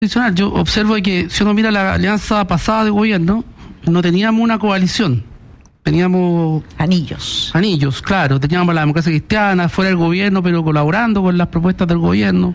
Yo observo que si uno mira la alianza pasada de gobierno, no teníamos una coalición, teníamos anillos, claro, teníamos la Democracia Cristiana fuera del gobierno, pero colaborando con las propuestas del gobierno,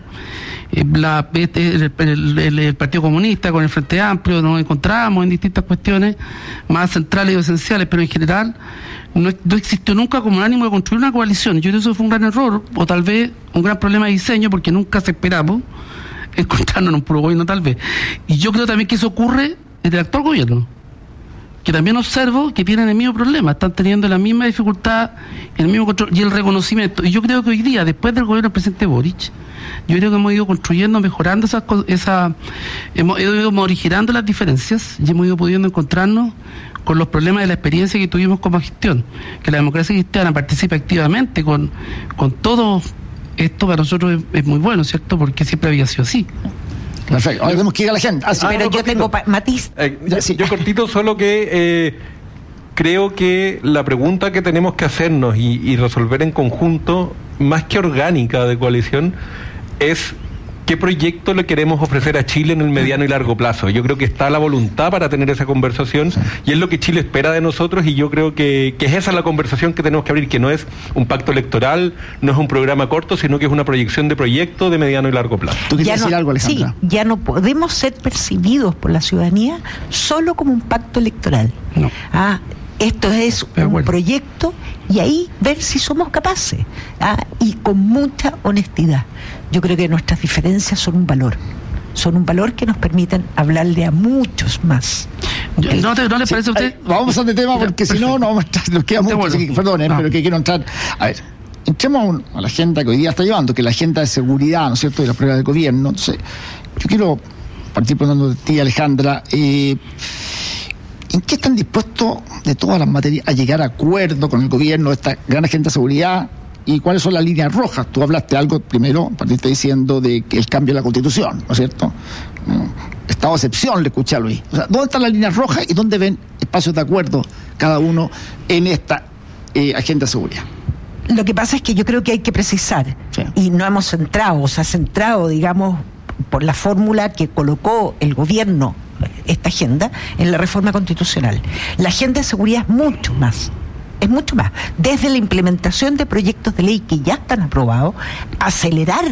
el Partido Comunista con el Frente Amplio, nos encontrábamos en distintas cuestiones más centrales y esenciales, pero en general no existió nunca como un ánimo de construir una coalición. Yo creo que eso fue un gran error, o tal vez un gran problema de diseño, porque nunca se esperamos encontrarnos en un puro gobierno, tal vez. Y yo creo también que eso ocurre en el actual gobierno, que también observo que tienen el mismo problema, están teniendo la misma dificultad, el mismo control y el reconocimiento. Y yo creo que hoy día, después del gobierno del presidente Boric, yo creo que hemos ido construyendo, mejorando hemos ido morigerando las diferencias y hemos ido pudiendo encontrarnos con los problemas de la experiencia que tuvimos como gestión, que la Democracia Cristiana participa activamente con todo. Esto para nosotros es muy bueno, ¿cierto? Porque siempre había sido así. Perfecto. Ahora tenemos que ir a la gente. Pero yo tengo matiz. Yo cortito, solo que creo que la pregunta que tenemos que hacernos y resolver en conjunto, más que orgánica de coalición, es ¿qué proyecto le queremos ofrecer a Chile en el mediano y largo plazo? Yo creo que está la voluntad para tener esa conversación, sí, y es lo que Chile espera de nosotros, y yo creo que es esa la conversación que tenemos que abrir, que no es un pacto electoral, no es un programa corto, sino que es una proyección de proyecto de mediano y largo plazo. ¿Tú quieres decir algo, Alejandra? Sí, ya no podemos ser percibidos por la ciudadanía solo como un pacto electoral. No. Esto es un proyecto, y ahí ver si somos capaces, y con mucha honestidad. Yo creo que nuestras diferencias son un valor que nos permiten hablarle a muchos más. ¿No le parece a usted? Vamos a de tema, porque si no, nos queda mucho. Perdonen, pero que quiero entrar. A ver, entremos a la agenda que hoy día está llevando, que es la agenda de seguridad, ¿no es cierto?, de la prueba del gobierno. Entonces, yo quiero partir preguntando de ti, Alejandra, ¿en qué están dispuestos de todas las materias a llegar a acuerdo con el gobierno de esta gran agenda de seguridad? ¿Y cuáles son las líneas rojas? Tú hablaste algo, primero, partiste diciendo de que el cambio de la Constitución, ¿no es cierto? Estado de excepción, le escuché a Luis. O sea, ¿dónde están las líneas rojas y dónde ven espacios de acuerdo cada uno en esta agenda de seguridad? Lo que pasa es que yo creo que hay que precisar, sí, y no hemos centrado, digamos, por la fórmula que colocó el gobierno, esta agenda, en la reforma constitucional. La agenda de seguridad es mucho más, desde la implementación de proyectos de ley que ya están aprobados, acelerar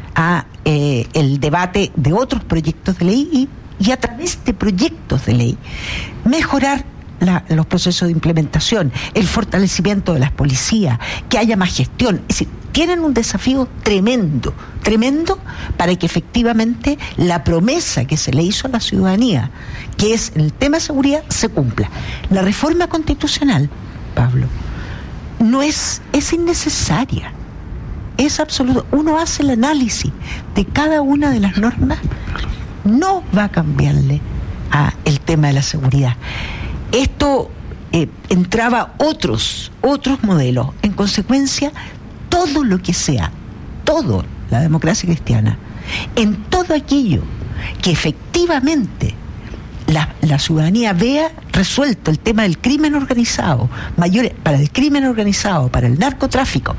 el debate de otros proyectos de ley y a través de proyectos de ley mejorar los procesos de implementación, el fortalecimiento de las policías, que haya más gestión. Es decir, tienen un desafío tremendo para que efectivamente la promesa que se le hizo a la ciudadanía, que es el tema de seguridad, se cumpla. La reforma constitucional, Pablo, no es innecesaria, es absoluto. Uno hace el análisis de cada una de las normas, no va a cambiarle el tema de la seguridad. Esto entraba otros modelos. En consecuencia, todo lo que sea, la democracia cristiana, en todo aquello que efectivamente la ciudadanía vea resuelto el tema del crimen organizado, para el crimen organizado, para el narcotráfico.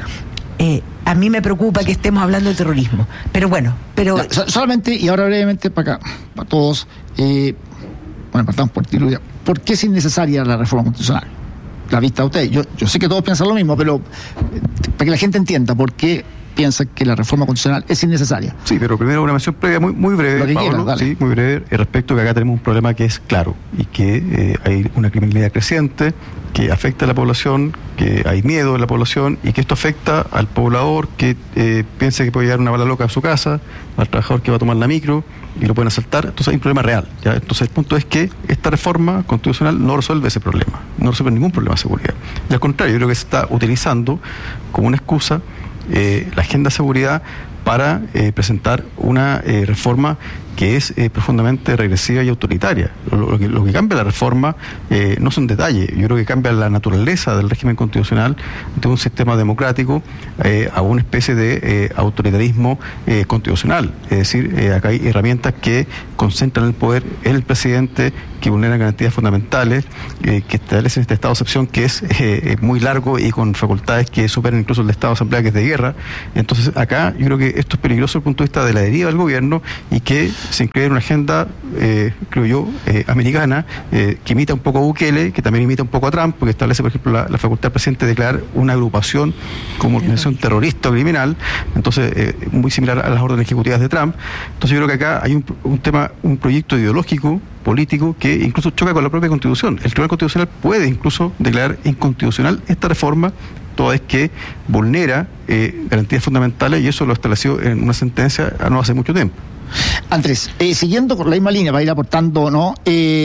A mí me preocupa que estemos hablando de terrorismo. Pero bueno, solamente, y ahora brevemente para acá, para todos, partamos por ti, Luis. ¿Por qué es innecesaria la reforma constitucional? La vista de ustedes. Yo sé que todos piensan lo mismo, pero para que la gente entienda por qué piensa que la reforma constitucional es innecesaria. Sí, pero primero una mención previa muy breve, lo que Pablo, quieras, dale. Sí, muy breve, respecto a que acá tenemos un problema que es claro, y que hay una criminalidad creciente, que afecta a la población, que hay miedo en la población, y que esto afecta al poblador que piensa que puede llegar una bala loca a su casa, al trabajador que va a tomar la micro y lo pueden asaltar. Entonces hay un problema real, ¿ya? Entonces el punto es que esta reforma constitucional no resuelve ese problema, no resuelve ningún problema de seguridad. Y al contrario, yo creo que se está utilizando como una excusa la agenda de seguridad para presentar una reforma que es profundamente regresiva y autoritaria. Lo que cambia la reforma no son detalles, yo creo que cambia la naturaleza del régimen constitucional de un sistema democrático a una especie de autoritarismo constitucional. Es decir, acá hay herramientas que concentran el poder en el presidente, que vulneran garantías fundamentales, que establecen este estado de excepción que es muy largo y con facultades que superan incluso el estado de asamblea, que es de guerra. Entonces acá yo creo que esto es peligroso desde el punto de vista de la deriva del gobierno y que se incluye en una agenda, creo yo, americana, que imita un poco a Bukele, que también imita un poco a Trump, porque establece, por ejemplo, la facultad del presidente de declarar una agrupación como organización terrorista o criminal, entonces muy similar a las órdenes ejecutivas de Trump. Entonces yo creo que acá hay un proyecto ideológico, político, que incluso choca con la propia Constitución. El Tribunal Constitucional puede incluso declarar inconstitucional esta reforma, toda vez que vulnera garantías fundamentales, y eso lo estableció en una sentencia no hace mucho tiempo. Andrés, siguiendo con la misma línea, para ir aportando, ¿no?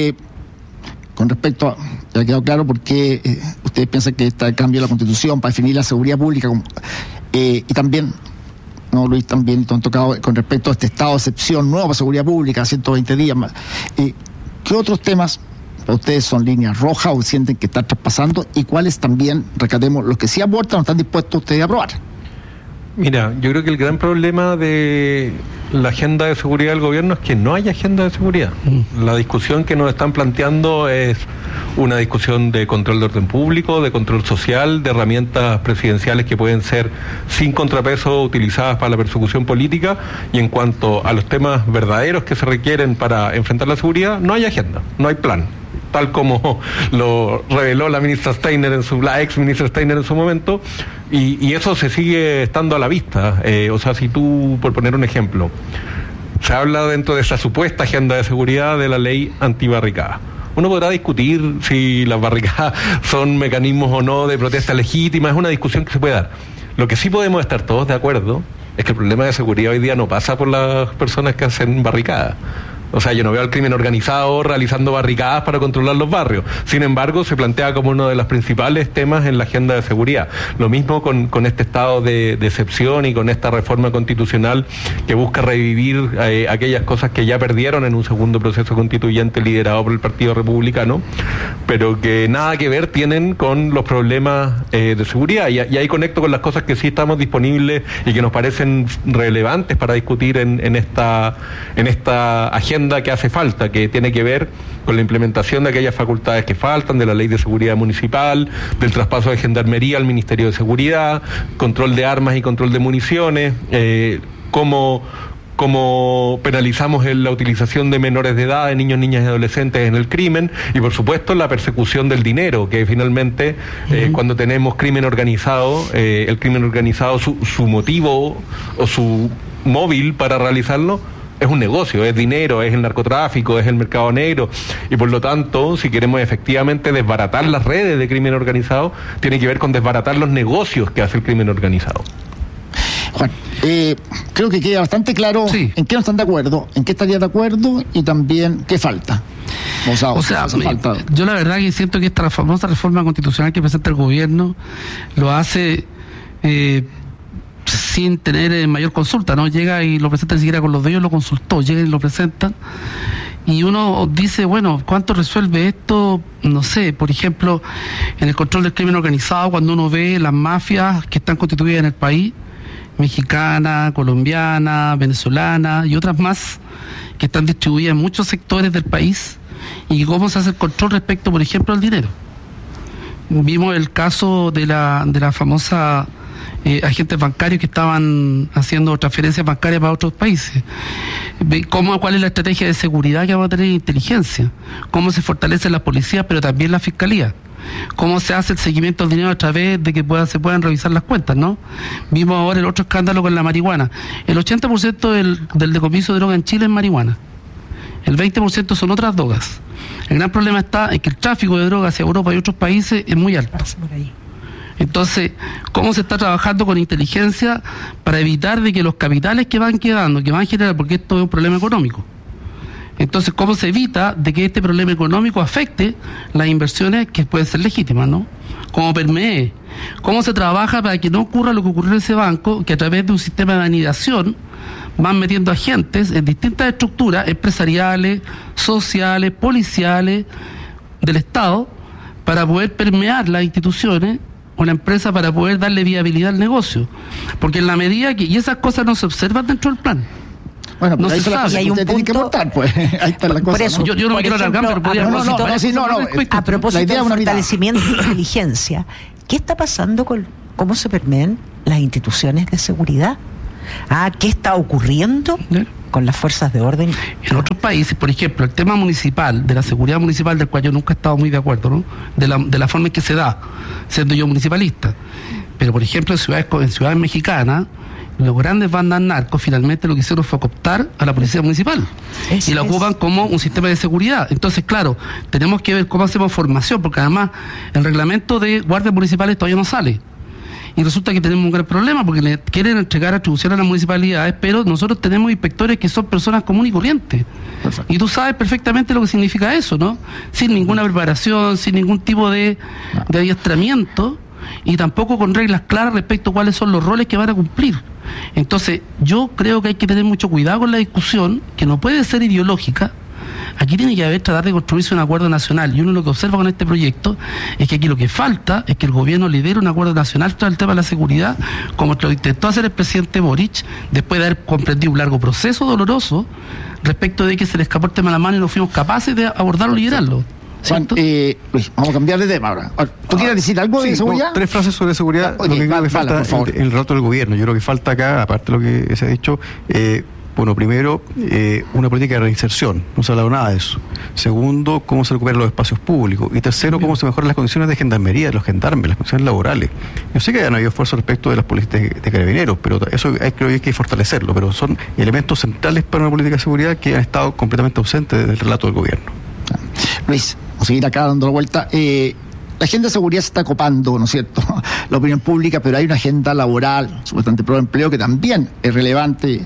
Con respecto a, ya ha quedado claro por qué ustedes piensan que está el cambio de la Constitución para definir la seguridad pública, y también, no, Luis, también han tocado con respecto a este estado de excepción nuevo para seguridad pública, 120 días más. ¿Qué otros temas para ustedes son líneas rojas o sienten que están traspasando, y cuáles también, rescatemos, los que sí aportan o están dispuestos ustedes a aprobar? Mira, yo creo que el gran problema de la agenda de seguridad del gobierno es que no hay agenda de seguridad. La discusión que nos están planteando es una discusión de control de orden público, de control social, de herramientas presidenciales que pueden ser sin contrapeso utilizadas para la persecución política, y en cuanto a los temas verdaderos que se requieren para enfrentar la seguridad, no hay agenda, no hay plan. Tal como lo reveló la ministra Steiner la ex ministra Steiner en su momento, y eso se sigue estando a la vista. O sea, si tú, por poner un ejemplo, se habla dentro de esa supuesta agenda de seguridad de la ley antibarricada. Uno podrá discutir si las barricadas son mecanismos o no de protesta legítima, es una discusión que se puede dar. Lo que sí podemos estar todos de acuerdo es que el problema de seguridad hoy día no pasa por las personas que hacen barricadas. O sea, yo no veo al crimen organizado realizando barricadas para controlar los barrios. Sin embargo, se plantea como uno de los principales temas en la agenda de seguridad. Lo mismo con este estado de excepción y con esta reforma constitucional que busca revivir aquellas cosas que ya perdieron en un segundo proceso constituyente liderado por el Partido Republicano, pero que nada que ver tienen con los problemas de seguridad. Y ahí conecto con las cosas que sí estamos disponibles y que nos parecen relevantes para discutir en esta agenda que hace falta, que tiene que ver con la implementación de aquellas facultades que faltan, de la Ley de Seguridad Municipal, del traspaso de Gendarmería al Ministerio de Seguridad, control de armas y control de municiones, cómo penalizamos la utilización de menores de edad, de niños, niñas y adolescentes en el crimen, y por supuesto la persecución del dinero, que finalmente cuando tenemos crimen organizado, el crimen organizado, su motivo o su móvil para realizarlo es un negocio, es dinero, es el narcotráfico, es el mercado negro, y por lo tanto, si queremos efectivamente desbaratar las redes de crimen organizado, tiene que ver con desbaratar los negocios que hace el crimen organizado. Juan, creo que queda bastante claro en qué no están de acuerdo, en qué estarían de acuerdo, y también qué falta. Yo la verdad que siento que esta famosa reforma constitucional que presenta el gobierno lo hace sin tener mayor consulta, ¿no? Llega y lo presenta, ni siquiera con los de ellos lo consultó, llega y lo presentan, y uno dice, bueno, ¿cuánto resuelve esto? No sé, por ejemplo, en el control del crimen organizado, cuando uno ve las mafias que están constituidas en el país, mexicana, colombiana, venezolana y otras más, que están distribuidas en muchos sectores del país, y cómo se hace el control respecto, por ejemplo, al dinero. Vimos el caso de la famosa agentes bancarios que estaban haciendo transferencias bancarias para otros países. ¿Cuál es la estrategia de seguridad que va a tener inteligencia? ¿Cómo se fortalece la policía, pero también la fiscalía? ¿Cómo se hace el seguimiento del dinero a través de que se puedan revisar las cuentas, ¿no? Vimos ahora el otro escándalo con la marihuana. El 80% del decomiso de droga en Chile es marihuana. El 20% son otras drogas. El gran problema está en que el tráfico de drogas hacia Europa y otros países es muy alto. Entonces, ¿cómo se está trabajando con inteligencia para evitar de que los capitales que van quedando, que van a generar, porque esto es un problema económico? Entonces, ¿cómo se evita de que este problema económico afecte las inversiones que pueden ser legítimas, ¿no? ¿Cómo permee? ¿Cómo se trabaja para que no ocurra lo que ocurrió en ese banco, que a través de un sistema de anidación van metiendo agentes en distintas estructuras empresariales, sociales, policiales del Estado, para poder permear las instituciones o la empresa, para poder darle viabilidad al negocio? Porque en la medida que... Y esas cosas no se observan dentro del plan. Bueno, no se sabe. Y hay un punto que aportar, pues. Ahí está la cosa. Por eso, ¿no? Yo no me quiero alargar, pero podría... A propósito de fortalecimiento de inteligencia, ¿qué está pasando con cómo se permean las instituciones de seguridad? ¿Qué está ocurriendo con las fuerzas de orden? En otros países, por ejemplo, el tema municipal, de la seguridad municipal, del cual yo nunca he estado muy de acuerdo, ¿no? De la forma en que se da, siendo yo municipalista. Pero, por ejemplo, en ciudades mexicanas, los grandes bandas narcos finalmente lo que hicieron fue cooptar a la policía municipal y la ocupan como un sistema de seguridad. Entonces, claro, tenemos que ver cómo hacemos formación, porque además el reglamento de guardias municipales todavía no sale. Y resulta que tenemos un gran problema porque le quieren entregar atribuciones a las municipalidades, pero nosotros tenemos inspectores que son personas comunes y corrientes. Perfecto. Y tú sabes perfectamente lo que significa eso, ¿no? Sin ninguna preparación, sin ningún tipo de adiestramiento y tampoco con reglas claras respecto a cuáles son los roles que van a cumplir. Entonces, yo creo que hay que tener mucho cuidado con la discusión, que no puede ser ideológica. Aquí tiene que haber, tratar de construirse un acuerdo nacional, y uno lo que observa con este proyecto es que aquí lo que falta es que el gobierno lidere un acuerdo nacional sobre el tema de la seguridad, como lo intentó hacer el presidente Boric, después de haber comprendido un largo proceso doloroso respecto de que se le escapó el tema a la mano y no fuimos capaces de abordarlo y liderarlo. Juan, Luis, vamos a cambiar de tema ahora. ¿Tú quieres decir algo de seguridad? 3 frases sobre seguridad. Lo que creo que falta en el relato del gobierno. Yo creo que falta acá, aparte de lo que se ha dicho, primero, una política de reinserción. No se ha hablado nada de eso. Segundo, cómo se recuperan los espacios públicos. Y tercero, cómo se mejoran las condiciones de gendarmería, de los gendarmes, las condiciones laborales. Yo sé que no ha habido esfuerzo respecto de las políticas de carabineros, pero eso creo que hay que fortalecerlo. Pero son elementos centrales para una política de seguridad que han estado completamente ausentes del relato del gobierno. Luis, vamos a seguir acá dando la vuelta. La agenda de seguridad se está copando, ¿no es cierto?, la opinión pública, pero hay una agenda laboral, supuestamente pro empleo, que también es relevante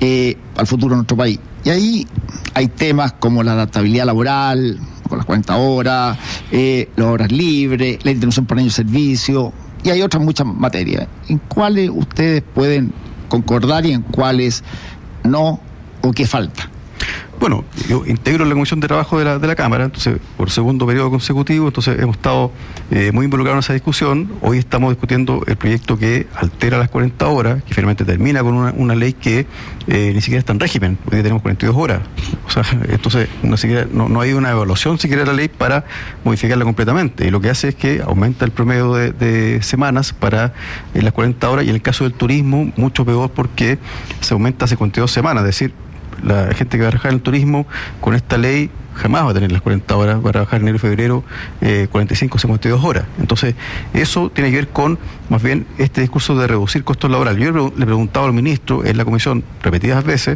al futuro de nuestro país. Y ahí hay temas como la adaptabilidad laboral, con las 40 horas, las horas libres, la interrupción por año de servicio, y hay otras muchas materias. ¿En cuáles ustedes pueden concordar y en cuáles no, o qué falta? Bueno, yo integro la Comisión de Trabajo de la Cámara, entonces, por segundo periodo consecutivo, entonces hemos estado muy involucrados en esa discusión. Hoy estamos discutiendo el proyecto que altera las 40 horas, que finalmente termina con una ley que ni siquiera está en régimen, hoy tenemos 42 horas. O sea, entonces no hay una evaluación siquiera de la ley para modificarla completamente. Y lo que hace es que aumenta el promedio de semanas para las 40 horas, y en el caso del turismo, mucho peor porque se aumenta a 52 semanas, es decir, la gente que va a trabajar en el turismo con esta ley jamás va a tener las 40 horas, va a trabajar en enero y febrero 45 o 52 horas. Entonces, eso tiene que ver con, más bien, este discurso de reducir costos laborales. Yo le he preguntado al ministro en la comisión repetidas veces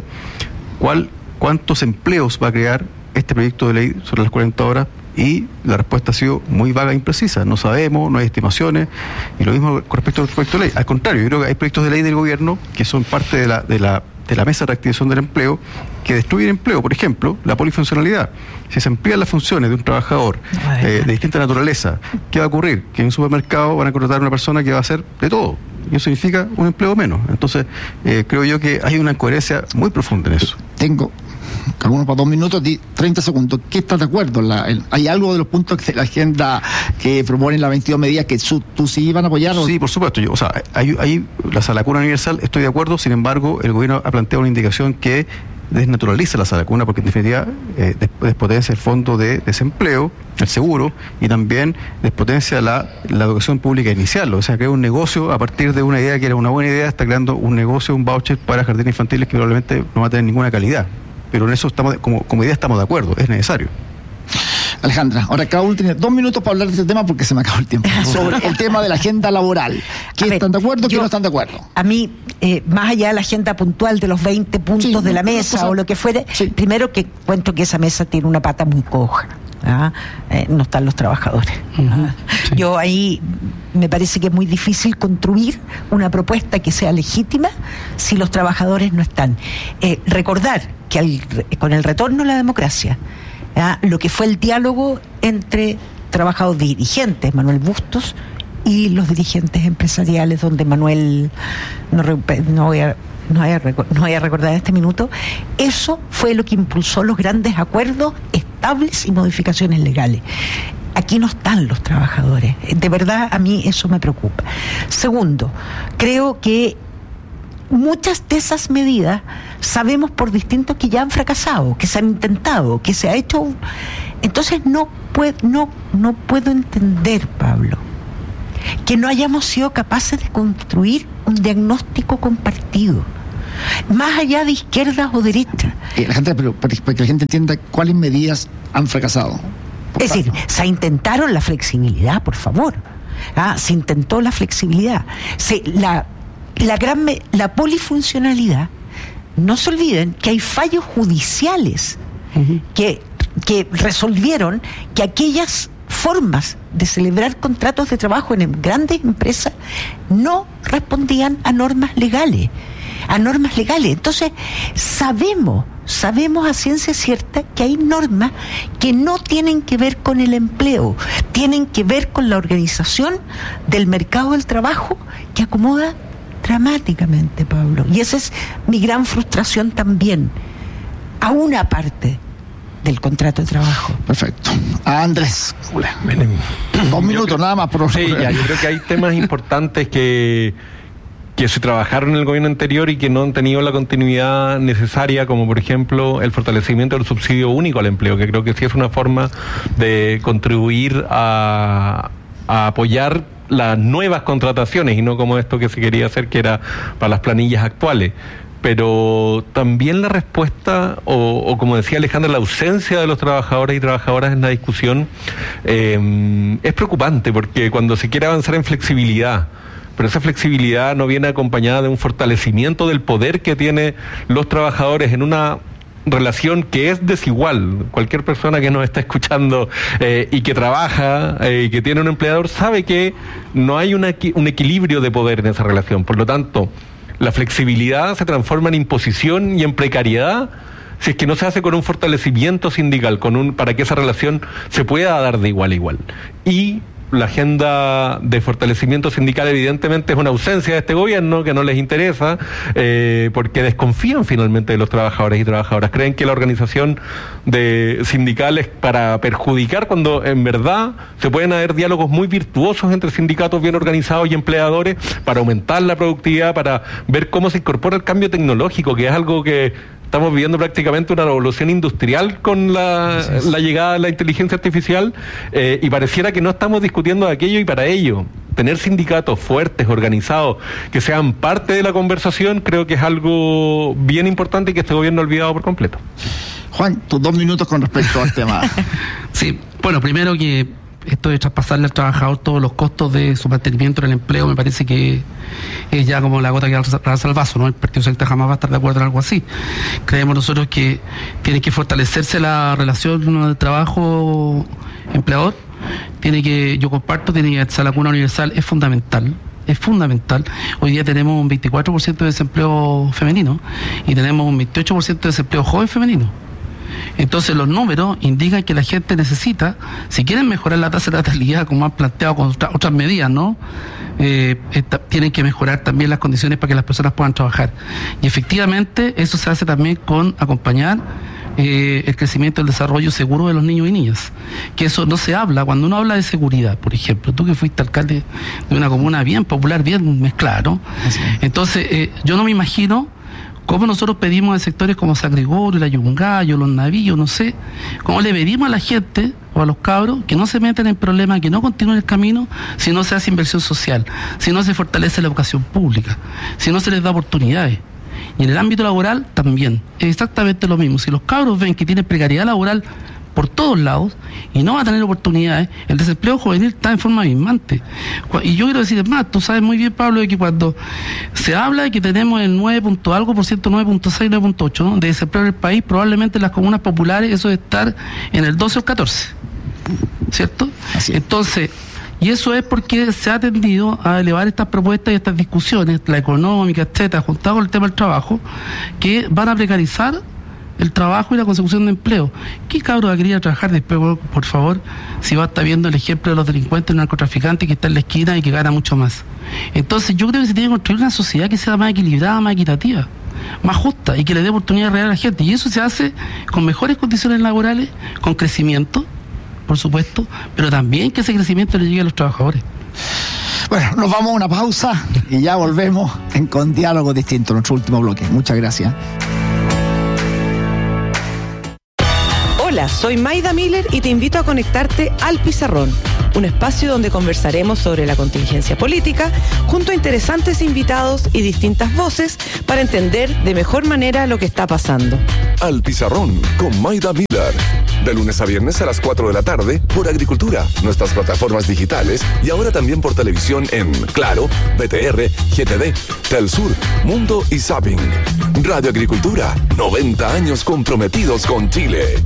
cuántos empleos va a crear este proyecto de ley sobre las 40 horas, y la respuesta ha sido muy vaga e imprecisa. No sabemos, no hay estimaciones, y lo mismo con respecto al proyecto de ley. Al contrario, yo creo que hay proyectos de ley del gobierno que son parte de la mesa de reactivación del empleo, que destruyen empleo. Por ejemplo, la polifuncionalidad. Si se amplían las funciones de un trabajador de distinta naturaleza, ¿qué va a ocurrir? Que en un supermercado van a contratar a una persona que va a hacer de todo, y eso significa un empleo menos. Entonces, creo yo que hay una incoherencia muy profunda en eso. Tengo algunos para 2 minutos, 30 segundos. ¿Qué estás de acuerdo? ¿Hay algo de los puntos de la agenda que proponen las 22 medidas que tú sí van a apoyar? Sí, por supuesto. Hay la sala cuna universal, estoy de acuerdo. Sin embargo, el gobierno ha planteado una indicación que desnaturaliza la sala cuna, porque en definitiva despotencia el fondo de desempleo, el seguro, y también despotencia la educación pública inicial. O sea, crea un negocio a partir de una idea que era una buena idea, está creando un negocio, un voucher para jardines infantiles que probablemente no va a tener ninguna calidad. Pero en eso estamos, como idea estamos de acuerdo, es necesario. Alejandra, ahora cada uno tiene 2 minutos para hablar de este tema porque se me acabó el tiempo. Sobre el tema de la agenda laboral. ¿Quién están de acuerdo? ¿Quién no están de acuerdo? A mí, más allá de la agenda puntual de los 20 puntos de la mesa o lo que fuere, primero que encuentro que esa mesa tiene una pata muy coja. No están los trabajadores. Yo ahí me parece que es muy difícil construir una propuesta que sea legítima si los trabajadores no están. Recordar que con el retorno a la democracia, lo que fue el diálogo entre trabajadores dirigentes, Manuel Bustos, y los dirigentes empresariales, donde Manuel, no voy a recordar en este minuto, eso fue lo que impulsó los grandes acuerdos estables y modificaciones legales. Aquí no están los trabajadores. De verdad, a mí eso me preocupa. Segundo, creo que muchas de esas medidas sabemos por distintos que ya han fracasado, que se han intentado, que se ha hecho. Entonces no puedo entender, Pablo, que no hayamos sido capaces de construir un diagnóstico compartido. más allá de izquierdas o derechas. Pero para que la gente entienda cuáles medidas han fracasado. Es decir, se intentaron la flexibilidad, por favor. Se intentó la flexibilidad. La polifuncionalidad. No se olviden que hay fallos judiciales que resolvieron que aquellas formas de celebrar contratos de trabajo en grandes empresas no respondían a normas legales. Entonces, sabemos a ciencia cierta que hay normas que no tienen que ver con el empleo, tienen que ver con la organización del mercado del trabajo, que acomoda dramáticamente, Pablo. Y esa es mi gran frustración también, a una parte del contrato de trabajo. Perfecto. Andrés, 2 minutos nada más. Sí, yo creo que hay temas importantes que se trabajaron en el gobierno anterior y que no han tenido la continuidad necesaria, como por ejemplo el fortalecimiento del subsidio único al empleo, que creo que sí es una forma de contribuir a apoyar las nuevas contrataciones y no como esto que se quería hacer, que era para las planillas actuales. Pero también la respuesta, o como decía Alejandra, la ausencia de los trabajadores y trabajadoras en la discusión es preocupante, porque cuando se quiere avanzar en flexibilidad, pero esa flexibilidad no viene acompañada de un fortalecimiento del poder que tienen los trabajadores en una relación que es desigual. Cualquier persona que nos está escuchando y que trabaja y que tiene un empleador sabe que no hay un equilibrio de poder en esa relación. Por lo tanto, la flexibilidad se transforma en imposición y en precariedad si es que no se hace con un fortalecimiento sindical, para que esa relación se pueda dar de igual a igual. Y la agenda de fortalecimiento sindical evidentemente es una ausencia de este gobierno que no les interesa, porque desconfían finalmente de los trabajadores y trabajadoras. Creen que la organización de sindicales para perjudicar, cuando en verdad se pueden haber diálogos muy virtuosos entre sindicatos bien organizados y empleadores para aumentar la productividad, para ver cómo se incorpora el cambio tecnológico, que es algo que estamos viviendo prácticamente una revolución industrial con la llegada de la inteligencia artificial, y pareciera que no estamos discutiendo de aquello, y para ello tener sindicatos fuertes, organizados, que sean parte de la conversación, creo que es algo bien importante y que este gobierno ha olvidado por completo. Juan, tus 2 minutos con respecto al tema. Sí, bueno, primero que esto de traspasarle al trabajador todos los costos de su mantenimiento en el empleo me parece que es ya como la gota que arrasa el vaso, ¿no? El Partido Socialista jamás va a estar de acuerdo en algo así. Creemos nosotros que tiene que fortalecerse la relación de trabajo-empleador, yo comparto, tiene que ser la cuna universal, es fundamental. Hoy día tenemos un 24% de desempleo femenino y tenemos un 28% de desempleo joven femenino. Entonces los números indican que la gente necesita, si quieren mejorar la tasa de natalidad, como han planteado con otras medidas, ¿no? Tienen que mejorar también las condiciones para que las personas puedan trabajar. Y efectivamente eso se hace también con acompañar el crecimiento y el desarrollo seguro de los niños y niñas. Que eso no se habla, cuando uno habla de seguridad, por ejemplo, tú que fuiste alcalde de una comuna bien popular, bien mezclada, ¿no? Entonces yo no me imagino cómo nosotros pedimos en sectores como San Gregorio, la Yungayo, los Navillos, no sé, cómo le pedimos a la gente o a los cabros que no se metan en problemas, que no continúen el camino si no se hace inversión social, si no se fortalece la educación pública, si no se les da oportunidades. Y en el ámbito laboral también, es exactamente lo mismo. Si los cabros ven que tienen precariedad laboral por todos lados y no va a tener oportunidades, el desempleo juvenil está en forma abismante. Y yo quiero decir más, tú sabes muy bien, Pablo, de que cuando se habla de que tenemos el 9.6, 9.8, ¿no?, de desempleo en el país, probablemente en las comunas populares eso debe estar en el 12 o 14, ¿cierto? Así es. Entonces, y eso es porque se ha tendido a elevar estas propuestas y estas discusiones, la económica, etcétera, juntado con el tema del trabajo, que van a precarizar el trabajo y la consecución de empleo. ¿Qué cabro va a querer trabajar después, por favor, si va a estar viendo el ejemplo de los delincuentes, el narcotraficante que está en la esquina y que gana mucho más? Entonces yo creo que se tiene que construir una sociedad que sea más equilibrada, más equitativa, más justa y que le dé oportunidad real a la gente. Y eso se hace con mejores condiciones laborales, con crecimiento, por supuesto, pero también que ese crecimiento le llegue a los trabajadores. Bueno, nos vamos a una pausa y ya volvemos con Diálogo Distinto, nuestro último bloque. Muchas gracias. Hola, soy Maida Miller y te invito a conectarte al Pizarrón, un espacio donde conversaremos sobre la contingencia política junto a interesantes invitados y distintas voces para entender de mejor manera lo que está pasando. Al Pizarrón con Mayda Miller. De lunes a viernes a las 4 de la tarde por Agricultura, nuestras plataformas digitales y ahora también por televisión en Claro, BTR, GTD, Telsur, Mundo y Zapping. Radio Agricultura, 90 años comprometidos con Chile.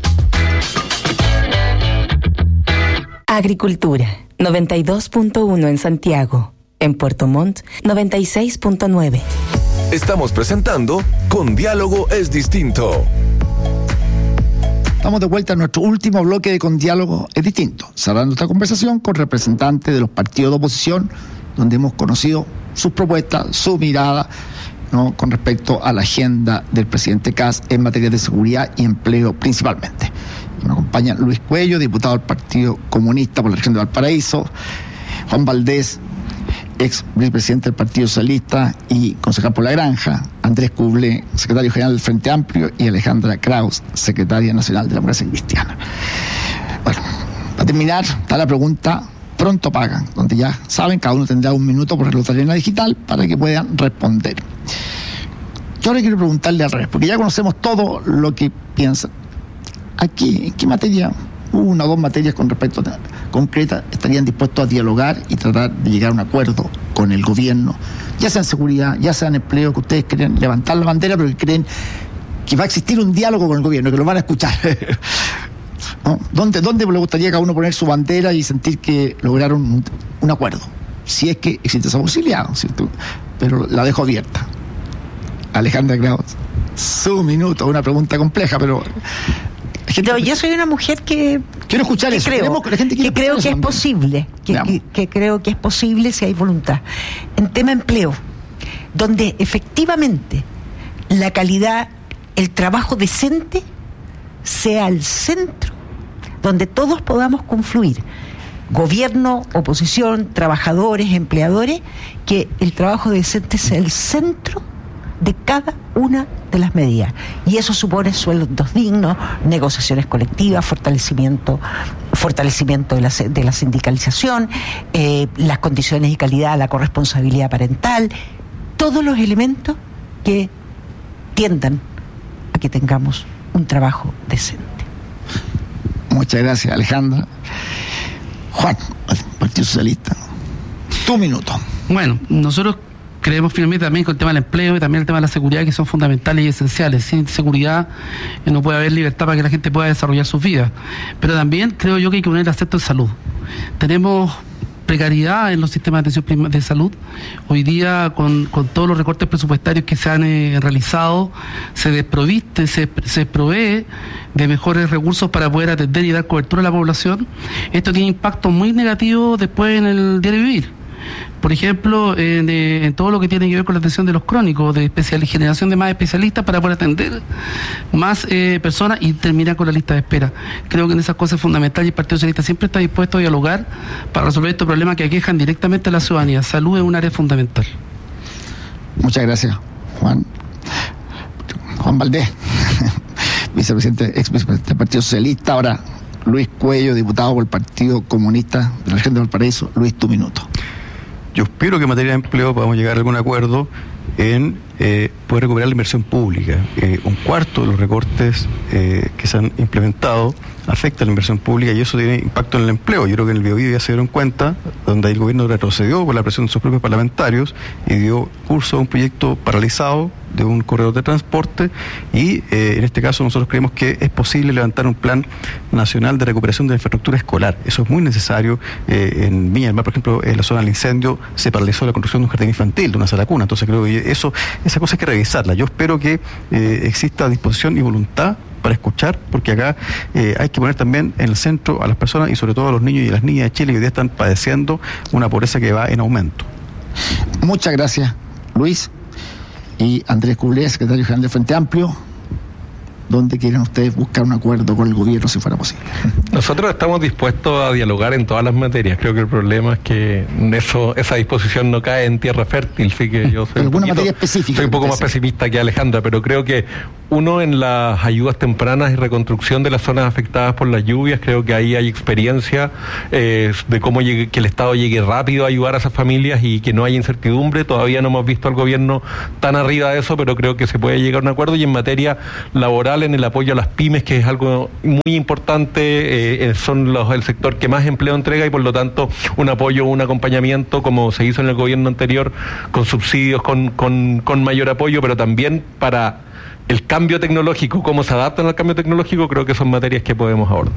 Agricultura, 92.1 en Santiago. En Puerto Montt, 96.9. Estamos presentando Con Diálogo es Distinto. Estamos de vuelta a nuestro último bloque de Con Diálogo es Distinto, cerrando esta conversación con representantes de los partidos de oposición, donde hemos conocido sus propuestas, su mirada, ¿no?, con respecto a la agenda del presidente Kast en materia de seguridad y empleo principalmente. Y me acompaña Luis Cuello, diputado del Partido Comunista por la región de Valparaíso, Juan Valdés, ex vicepresidente del Partido Socialista y concejal por La Granja, Andrés Cublé, secretario general del Frente Amplio, y Alejandra Kraus, secretaria nacional de la Democracia Cristiana. Bueno, para terminar, está la pregunta Pronto Pagan, donde ya saben, cada uno tendrá un minuto por reloj de arena digital para que puedan responder. Yo ahora quiero preguntarle al revés, porque ya conocemos todo lo que piensan. Aquí, ¿en qué materia, una o dos materias con respecto a concretas, estarían dispuestos a dialogar y tratar de llegar a un acuerdo con el gobierno, ya sea en seguridad, ya sea en empleo, que ustedes creen levantar la bandera, pero que creen que va a existir un diálogo con el gobierno, que lo van a escuchar? ¿No? ¿Dónde le gustaría a cada uno poner su bandera y sentir que lograron un acuerdo? Si es que existe esa posibilidad, ¿no? ¿Cierto? Pero la dejo abierta. Alejandra Kraus, su minuto, una pregunta compleja, pero... Yo soy una mujer que quiero escuchar eso. Creo que es posible, que creo que es posible si hay voluntad. En tema empleo, donde efectivamente la calidad, el trabajo decente sea el centro, donde todos podamos confluir, gobierno, oposición, trabajadores, empleadores, que el trabajo decente sea el centro de cada una de las medidas. Y eso supone sueldos dignos, negociaciones colectivas, fortalecimiento de la sindicalización, las condiciones y calidad, la corresponsabilidad parental, todos los elementos que tiendan a que tengamos un trabajo decente. Muchas gracias, Alejandra. Juan, Partido Socialista, tu minuto. Bueno, nosotros creemos finalmente también con el tema del empleo y también el tema de la seguridad, que son fundamentales y esenciales. Sin seguridad no puede haber libertad para que la gente pueda desarrollar sus vidas. Pero también creo yo que hay que poner el acento en salud. Tenemos precariedad en los sistemas de atención de salud. Hoy día, con todos los recortes presupuestarios que se han realizado, se provee de mejores recursos para poder atender y dar cobertura a la población. Esto tiene impacto muy negativo después en el diario vivir. Por ejemplo, en todo lo que tiene que ver con la atención de los crónicos, de generación de más especialistas para poder atender más personas y terminar con la lista de espera. Creo que en esas cosas es fundamental y el Partido Socialista siempre está dispuesto a dialogar para resolver estos problemas que aquejan directamente a la ciudadanía. Salud es un área fundamental. Muchas gracias, Juan. Juan Valdés, ex vicepresidente del Partido Socialista, ahora Luis Cuello, diputado por el Partido Comunista de la región de Valparaíso. Luis, tu minuto. Yo espero que en materia de empleo podamos llegar a algún acuerdo en poder recuperar la inversión pública. Un cuarto de los recortes que se han implementado afecta a la inversión pública y eso tiene impacto en el empleo. Yo creo que en el Biobío ya se dieron cuenta, donde el gobierno retrocedió por la presión de sus propios parlamentarios y dio curso a un proyecto paralizado de un corredor de transporte y en este caso nosotros creemos que es posible levantar un plan nacional de recuperación de la infraestructura escolar. Eso es muy necesario. En Viña del Mar, por ejemplo, en la zona del incendio se paralizó la construcción de un jardín infantil, de una sala cuna. Entonces creo que esa cosa hay que revisarla. Yo espero que exista disposición y voluntad para escuchar, porque acá hay que poner también en el centro a las personas y sobre todo a los niños y las niñas de Chile que hoy día están padeciendo una pobreza que va en aumento. Muchas gracias, Luis. Y Andrés Cublé, secretario general del Frente Amplio, dónde quieren ustedes buscar un acuerdo con el gobierno si fuera posible. Nosotros estamos dispuestos a dialogar en todas las materias. Creo que el problema es que esa disposición no cae en tierra fértil, así que yo soy un poco más pesimista que Alejandra, pero creo que en las ayudas tempranas y reconstrucción de las zonas afectadas por las lluvias, creo que ahí hay experiencia de cómo que el Estado llegue rápido a ayudar a esas familias y que no haya incertidumbre. Todavía no hemos visto al gobierno tan arriba de eso, pero creo que se puede llegar a un acuerdo. Y en materia laboral, en el apoyo a las pymes, que es algo muy importante, son el sector que más empleo entrega y por lo tanto un apoyo, un acompañamiento como se hizo en el gobierno anterior, con subsidios, con mayor apoyo, pero también para el cambio tecnológico, cómo se adaptan al cambio tecnológico, creo que son materias que podemos abordar.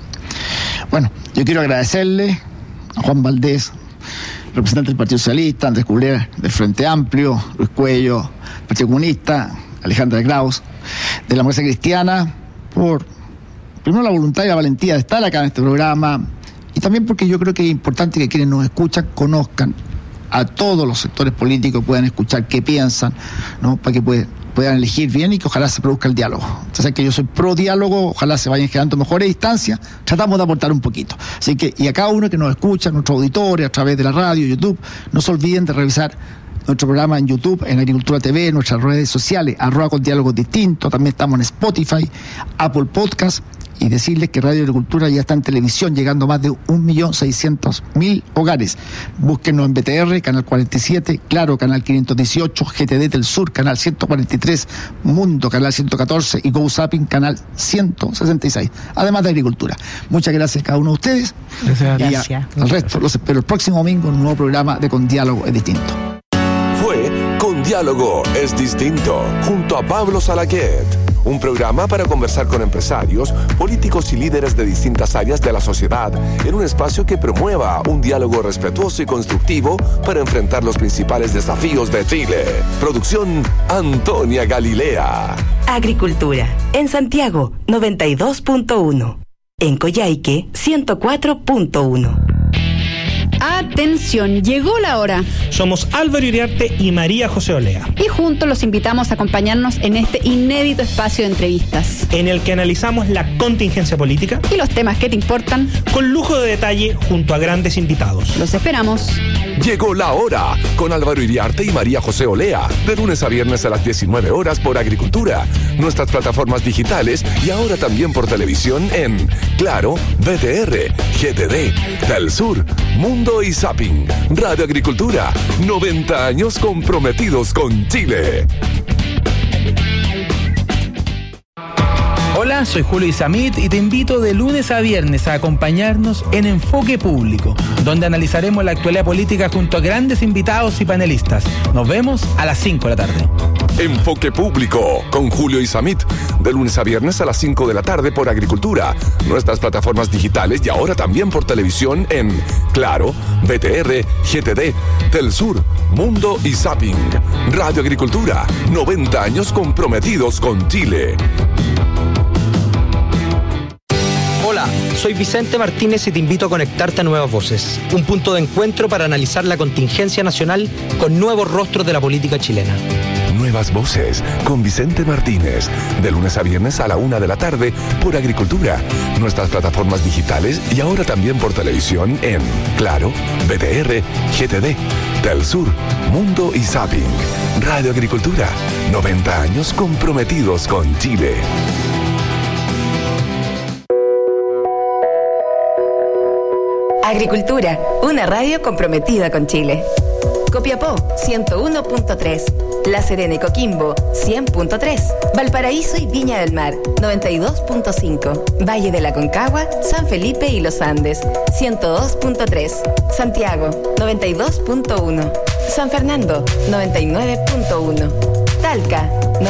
Bueno, yo quiero agradecerle a Juan Valdés, representante del Partido Socialista, Andrés Cubler del Frente Amplio, Luis Cuello, Partido Comunista, Alejandra Graus, de la Democracia Cristiana, por primero la voluntad y la valentía de estar acá en este programa, y también porque yo creo que es importante que quienes nos escuchan conozcan a todos los sectores políticos, puedan escuchar qué piensan, ¿no? Para que puedan elegir bien y que ojalá se produzca el diálogo. Entonces, que yo soy pro diálogo, ojalá se vayan generando mejores instancias, tratamos de aportar un poquito. Así que, y a cada uno que nos escucha, nuestros auditores, a través de la radio, YouTube, no se olviden de revisar nuestro programa en YouTube, en Agricultura TV, en nuestras redes sociales, @con diálogos distintos, también estamos en Spotify, Apple Podcast, y decirles que Radio Agricultura ya está en televisión, llegando a más de 1.600.000 hogares. Búsquenos en BTR, Canal 47, Claro, Canal 518, GTD del Sur, Canal 143, Mundo, Canal 114 y GoZapping, Canal 166, además de Agricultura. Muchas gracias a cada uno de ustedes. Gracias. Al resto los espero el próximo domingo en un nuevo programa de Con Diálogo es Distinto. Fue Con Diálogo es Distinto, junto a Pablo Salaquet. Un programa para conversar con empresarios, políticos y líderes de distintas áreas de la sociedad en un espacio que promueva un diálogo respetuoso y constructivo para enfrentar los principales desafíos de Chile. Producción Antonia Galilea. Agricultura. En Santiago, 92.1. En Coyhaique, 104.1. Atención, llegó la hora. Somos Álvaro Iriarte y María José Olea. Y juntos los invitamos a acompañarnos en este inédito espacio de entrevistas, en el que analizamos la contingencia política y los temas que te importan, con lujo de detalle junto a grandes invitados. Los esperamos. Llegó la hora con Álvaro Iriarte y María José Olea, de lunes a viernes a las 19 horas por Agricultura, nuestras plataformas digitales y ahora también por televisión en Claro, BTR, GTD, Del Sur, Mundo y Zapping. Radio Agricultura, 90 años comprometidos con Chile. Hola, soy Julio Isamit y te invito de lunes a viernes a acompañarnos en Enfoque Público, donde analizaremos la actualidad política junto a grandes invitados y panelistas. Nos vemos a las 5 de la tarde. Enfoque Público con Julio Isamit, de lunes a viernes a las 5 de la tarde por Agricultura, nuestras plataformas digitales y ahora también por televisión en Claro, BTR, GTD, Del Sur, Mundo y Zapping. Radio Agricultura, 90 años comprometidos con Chile. Hola, soy Vicente Martínez y te invito a conectarte a Nuevas Voces, un punto de encuentro para analizar la contingencia nacional con nuevos rostros de la política chilena. Nuevas Voces con Vicente Martínez, de lunes a viernes a la 1 de la tarde por Agricultura, nuestras plataformas digitales y ahora también por televisión en Claro, BTR, GTD, Del Sur, Mundo y Zapping. Radio Agricultura, 90 años comprometidos con Chile. Agricultura, una radio comprometida con Chile. Copiapó, 101.3. La Serena y Coquimbo, 100.3. Valparaíso y Viña del Mar, 92.5. Valle de la Concagua, San Felipe y Los Andes, 102.3. Santiago, 92.1. San Fernando, 99.1. Talca,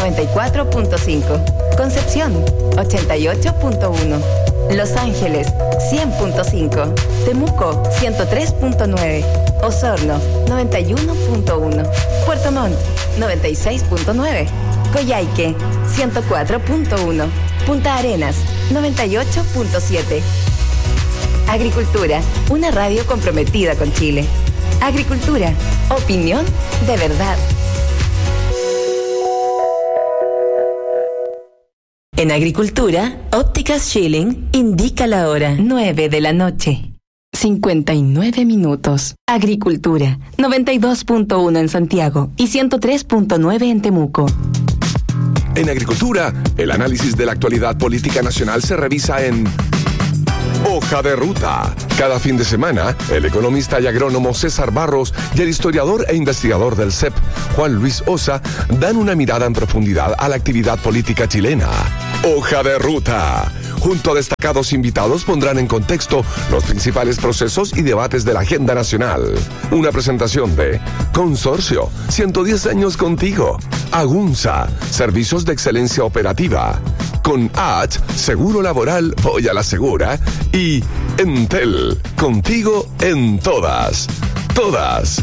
94.5. Concepción, 88.1. Los Ángeles, 100.5. Temuco, 103.9. Osorno, 91.1. Puerto Montt, 96.9. Coyhaique, 104.1. Punta Arenas, 98.7. Agricultura, una radio comprometida con Chile. Agricultura, opinión de verdad. En agricultura, Ópticas Schilling indica la hora 9 de la noche. 59 minutos. Agricultura, 92.1 en Santiago y 103.9 en Temuco. En agricultura, el análisis de la actualidad política nacional se revisa en Hoja de Ruta. Cada fin de semana, el economista y agrónomo César Barros y el historiador e investigador del CEP, Juan Luis Osa, dan una mirada en profundidad a la actividad política chilena. Hoja de Ruta. Junto a destacados invitados pondrán en contexto los principales procesos y debates de la agenda nacional. Una presentación de Consorcio, 110 años contigo. Agunza, servicios de excelencia operativa. Con H, seguro laboral, voy a la segura. Y Entel, contigo en todas. Todas.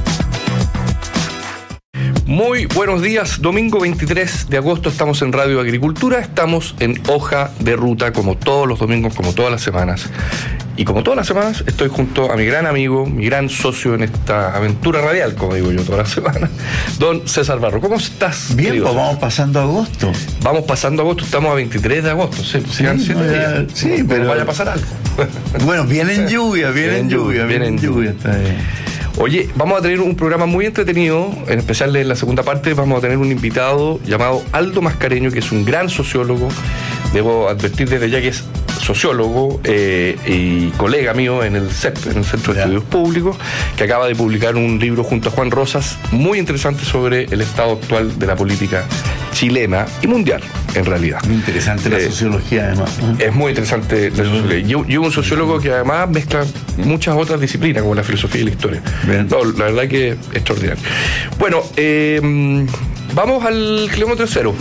Muy buenos días, domingo 23 de agosto estamos en Radio Agricultura, estamos en Hoja de Ruta como todos los domingos, como todas las semanas. Y como todas las semanas estoy junto a mi gran amigo, mi gran socio en esta aventura radial, como digo yo todas las semanas, don César Barro. ¿Cómo estás? Bien, pues vamos pasando agosto. Vamos pasando agosto, estamos a 23 de agosto, sí, pero vaya a pasar algo. Bueno, viene lluvia. Está bien. Oye, vamos a tener un programa muy entretenido, en especial en la segunda parte vamos a tener un invitado llamado Aldo Mascareño, que es un gran sociólogo, debo advertir desde ya que es sociólogo y colega mío en el CEP, en el Centro de Estudios Públicos, que acaba de publicar un libro junto a Juan Rosas muy interesante sobre el estado actual de la política chilena y mundial, en realidad. Muy interesante la sociología, además. Es muy interesante la sociología. Yo un sociólogo que además mezcla muchas otras disciplinas, como la filosofía y la historia. No, la verdad que es extraordinario. Bueno, vamos al kilómetro cero.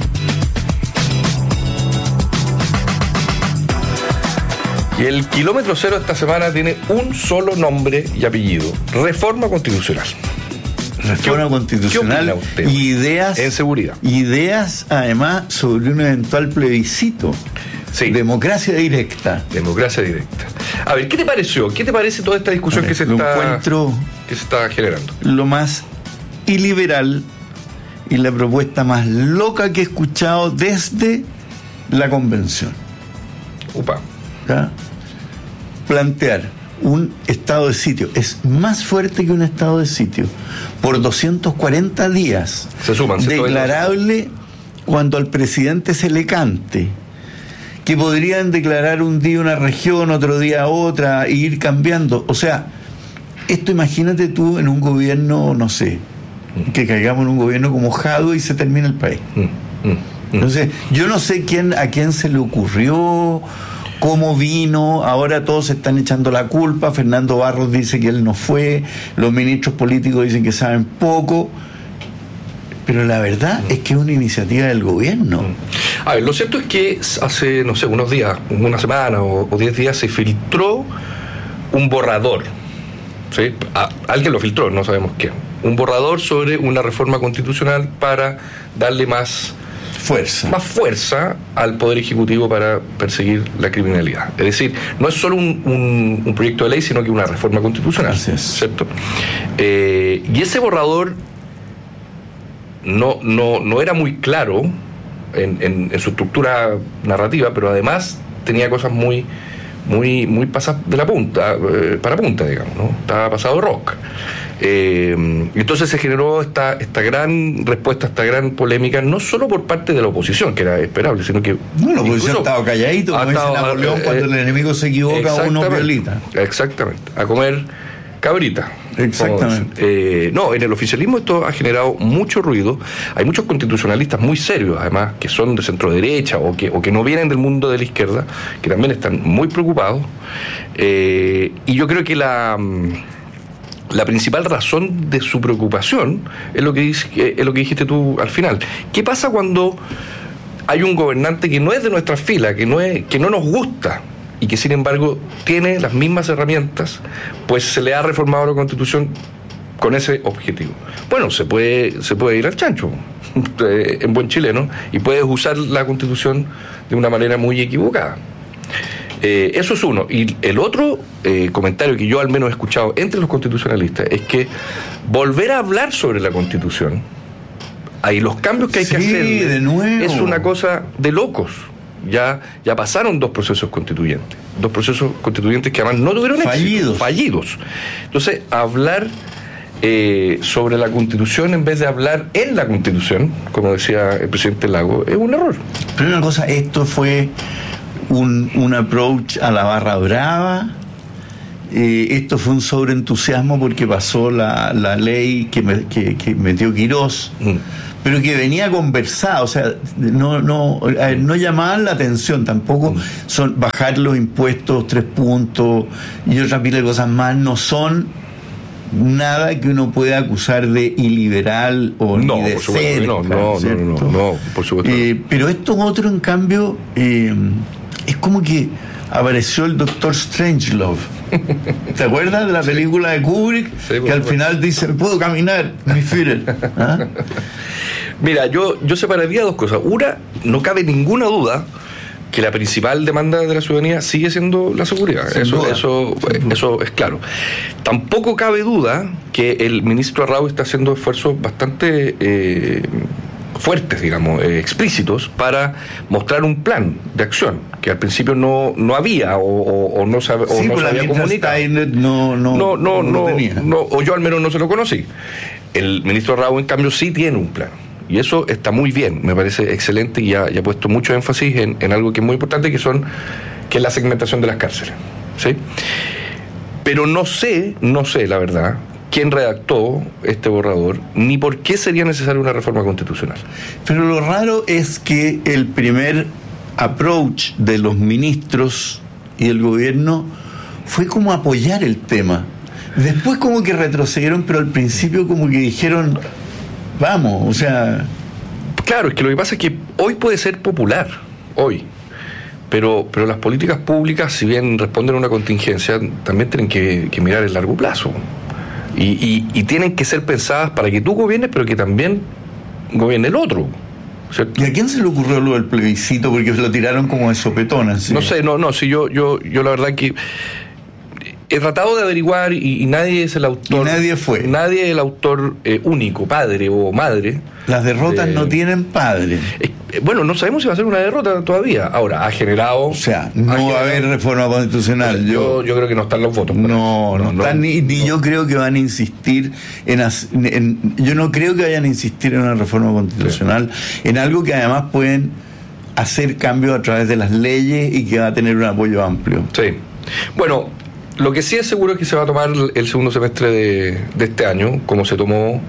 Y el kilómetro cero esta semana tiene un solo nombre y apellido: Reforma Constitucional. Reforma Constitucional, ideas en seguridad. Ideas, además, sobre un eventual plebiscito. Sí. Democracia directa. Democracia directa. A ver, ¿qué te pareció? ¿Qué te parece toda esta discusión que se está generando? Lo más iliberal y la propuesta más loca que he escuchado desde la convención. ¿Ya? Plantear un estado de sitio es más fuerte que un estado de sitio por 240 días. Se suman, declarable cuando al presidente se le cante, que podrían declarar un día una región, otro día otra, e ir cambiando. O sea, esto imagínate tú en un gobierno, no sé, que caigamos en un gobierno como Jadwe y se termina el país. Entonces, yo no sé a quién se le ocurrió, cómo vino, ahora todos se están echando la culpa. Fernando Barros dice que él no fue, los ministros políticos dicen que saben poco, pero la verdad es que es una iniciativa del gobierno. A ver, lo cierto es que hace, no sé, unos días, una semana o 10 días se filtró un borrador, ¿sí? Alguien lo filtró, no sabemos quién. Un borrador sobre una reforma constitucional para darle más fuerza al Poder Ejecutivo para perseguir la criminalidad. Es decir, no es solo un proyecto de ley, sino que una reforma constitucional. ¿Cierto? Y ese borrador no era muy claro en su estructura narrativa, pero además tenía cosas muy pasadas de la punta, para punta, digamos, ¿no? Estaba pasado de rock. Entonces se generó esta gran respuesta, esta gran polémica, no solo por parte de la oposición, que era esperable, sino que... No, la oposición estaba calladito, como dice Napoleón, cuando el enemigo se equivoca, uno violita. Exactamente, a comer cabrita. Exactamente. No, en el oficialismo esto ha generado mucho ruido. Hay muchos constitucionalistas muy serios, además, que son de centro derecha o que no vienen del mundo de la izquierda, que también están muy preocupados. Y yo creo que la principal razón de su preocupación es lo que dijiste tú al final. ¿Qué pasa cuando hay un gobernante que no es de nuestra fila, que no nos gusta, y que sin embargo tiene las mismas herramientas, pues se le ha reformado la Constitución con ese objetivo? Bueno, se puede ir al chancho en buen chileno, y puedes usar la Constitución de una manera muy equivocada. Eso es uno. Y el otro comentario que yo al menos he escuchado entre los constitucionalistas es que volver a hablar sobre la Constitución Ahí los cambios que hay que hacer de nuevo. Es una cosa de locos. Ya pasaron dos procesos constituyentes que además no tuvieron éxito, fallidos. Entonces, hablar sobre la Constitución en vez de hablar en la Constitución, como decía el presidente Lagos, es un error. Pero una cosa, esto fue un approach a la barra brava. Esto fue un sobreentusiasmo porque pasó la ley que metió Quirós, pero que venía conversada, o sea, no llamaban la atención tampoco. Son bajar los impuestos 3 puntos y otra pila de cosas más, no son nada que uno pueda acusar de iliberal o ni de cerca, no, por supuesto. Pero esto otro, en cambio, es como que apareció el Dr. Strangelove. ¿Te acuerdas de la película de Kubrick? Sí, que al final dice, puedo caminar, mi Führer. ¿Ah? Mira, yo separaría dos cosas. Una, no cabe ninguna duda que la principal demanda de la ciudadanía sigue siendo la seguridad. Eso es claro. Tampoco cabe duda que el ministro Arrau está haciendo esfuerzos bastante fuertes, digamos, explícitos, para mostrar un plan de acción que al principio no había o no se había comunicado. No tenía. O yo al menos no se lo conocí. El ministro Arrau, en cambio, sí tiene un plan. Y eso está muy bien, me parece excelente, y ya ha puesto mucho énfasis en algo que es muy importante, que es la segmentación de las cárceles, ¿sí? Pero no sé, la verdad, quién redactó este borrador, ni por qué sería necesaria una reforma constitucional. Pero lo raro es que el primer approach de los ministros y el gobierno fue como apoyar el tema. Después como que retrocedieron, pero al principio como que dijeron, vamos, o sea... Claro, es que lo que pasa es que hoy puede ser popular, hoy. Pero las políticas públicas, si bien responden a una contingencia, también tienen que mirar el largo plazo. Y tienen que ser pensadas para que tú gobiernes, pero que también gobierne el otro, ¿cierto? ¿Y a quién se le ocurrió lo del plebiscito? Porque se lo tiraron como de sopetón, así. No sé, si yo la verdad que he tratado de averiguar y nadie es el autor. Y nadie fue. Nadie es el autor único, padre o madre. Las derrotas no tienen padre. Bueno, no sabemos si va a ser una derrota todavía. Ahora, ha generado... O sea, no va a haber reforma constitucional. Yo creo que no están los votos. No están, ni yo creo que van a insistir yo no creo que vayan a insistir en una reforma constitucional, en algo que además pueden hacer cambios a través de las leyes y que va a tener un apoyo amplio. Sí. Bueno, lo que sí es seguro es que se va a tomar el segundo semestre de este año, como se tomó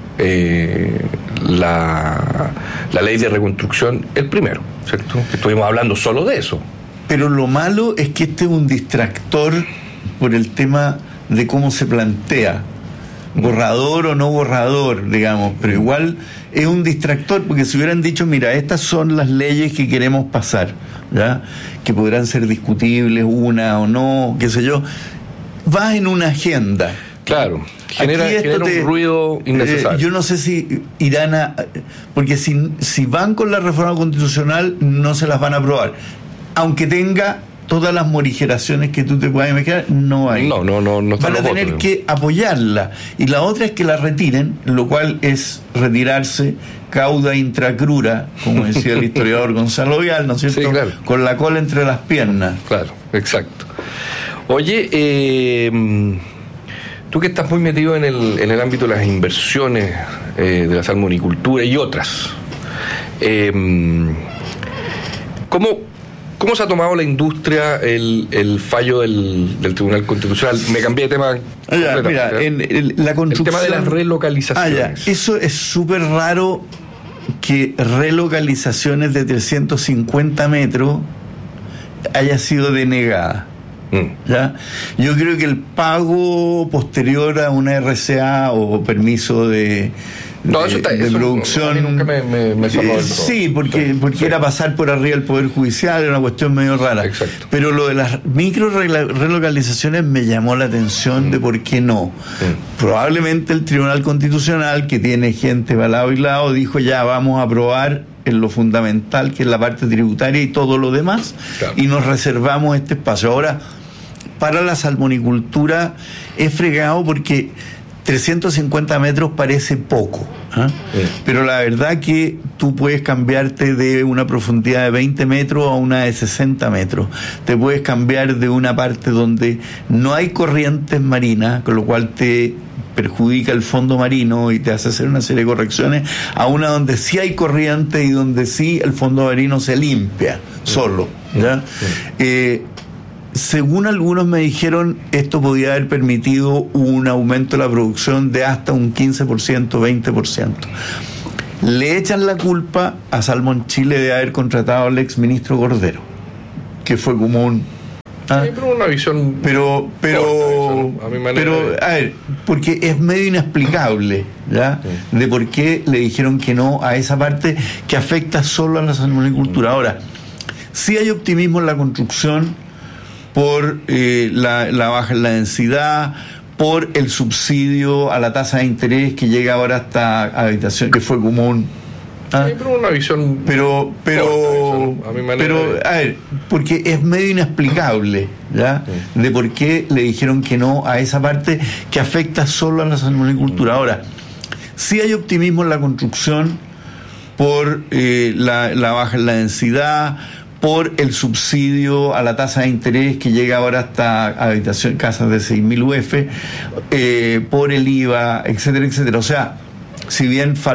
la ley de reconstrucción el primero, ¿cierto? Estuvimos hablando solo de eso. Pero lo malo es que este es un distractor por el tema de cómo se plantea. Borrador o no borrador, digamos, pero igual es un distractor, porque si hubieran dicho, mira, estas son las leyes que queremos pasar, ¿ya? Que podrán ser discutibles, una o no, qué sé yo, va en una agenda. Claro, genera un ruido innecesario. Yo no sé si irán a... Porque si van con la reforma constitucional, no se las van a aprobar. Aunque tenga todas las morigeraciones que tú te puedas imaginar, no hay. No van a tener que apoyarla. Y la otra es que la retiren, lo cual es retirarse cauda intracrura, como decía el historiador Gonzalo Vial, ¿no es cierto? Sí, claro. Con la cola entre las piernas. Claro, exacto. Oye, tú que estás muy metido en el ámbito de las inversiones de la salmonicultura y otras, ¿cómo se ha tomado la industria el fallo del Tribunal Constitucional? Me cambié de tema. Mira, la construcción, el tema de las relocalizaciones. Eso es súper raro, que relocalizaciones de 350 metros haya sido denegada. ¿Ya? Yo creo que el pago posterior a una RCA o permiso de producción, a mí nunca me sonó del todo. Sí, porque era pasar por arriba del Poder Judicial, era una cuestión medio rara. Exacto. Pero lo de las micro relocalizaciones me llamó la atención de por qué no. Probablemente el Tribunal Constitucional, que tiene gente para lado y lado, dijo ya vamos a aprobar en lo fundamental, que es la parte tributaria y todo lo demás, claro, y nos reservamos este espacio. Ahora, para la salmonicultura es fregado porque 350 metros parece poco, pero la verdad que tú puedes cambiarte de una profundidad de 20 metros a una de 60 metros. Te puedes cambiar de una parte donde no hay corrientes marinas, con lo cual te perjudica el fondo marino y te hace hacer una serie de correcciones, a una donde sí hay corriente y donde sí el fondo marino se limpia solo, ¿ya? Según algunos me dijeron, esto podía haber permitido un aumento de la producción de hasta un 15%, 20%. Le echan la culpa a Salmon Chile de haber contratado al exministro Cordero, que fue como un... pero una visión... Pero, a ver, porque es medio inexplicable, ¿ya? De por qué le dijeron que no a esa parte que afecta solo a la salmonicultura. Ahora, sí hay optimismo en la construcción, por la baja en la densidad, por el subsidio a la tasa de interés que llega ahora hasta habitación, que fue como un... pero una visión... Pero, a ver, porque es medio inexplicable, ¿ya? De por qué le dijeron que no a esa parte que afecta solo a la salmonicultura. Ahora, sí hay optimismo en la construcción, por la baja en la densidad, por el subsidio a la tasa de interés que llega ahora hasta habitación, casas de 6.000 UF, por el IVA, etcétera, etcétera. O sea, si bien